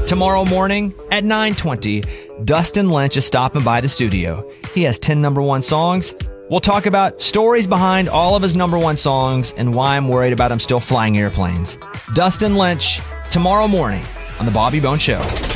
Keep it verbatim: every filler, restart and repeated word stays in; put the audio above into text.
Tomorrow morning at nine twenty, Dustin Lynch is stopping by the studio. He has ten number one songs. We'll talk about stories behind all of his number one songs and why I'm worried about him still flying airplanes. Dustin Lynch, tomorrow morning on The Bobby Bones Show.